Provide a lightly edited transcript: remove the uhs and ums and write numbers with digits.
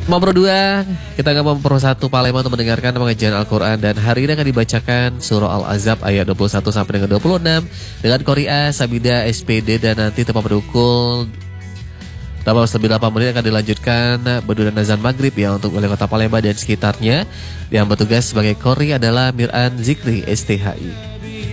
Nomor 2, kita akan memper satu Palembang untuk mendengarkan pengajian Al-Quran. Dan hari ini akan dibacakan surah Al-Azab ayat 21 sampai dengan 26 dengan Korea, Sabida, SPD. Dan nanti tepat pukul 8 menit akan dilanjutkan berduaan azan maghrib ya untuk wali kota Palembang dan sekitarnya. Yang bertugas sebagai Kori adalah Miran Zikri STHI.